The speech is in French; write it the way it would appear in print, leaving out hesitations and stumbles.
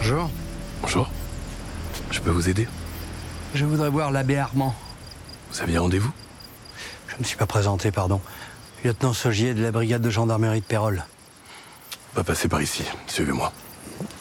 Bonjour. Bonjour. Je peux vous aider? Je voudrais voir l'abbé Armand. Vous aviez rendez-vous? Je ne me suis pas présenté, pardon. Lieutenant Saugier de la brigade de gendarmerie de Pérols. On va passer par ici. Suivez-moi.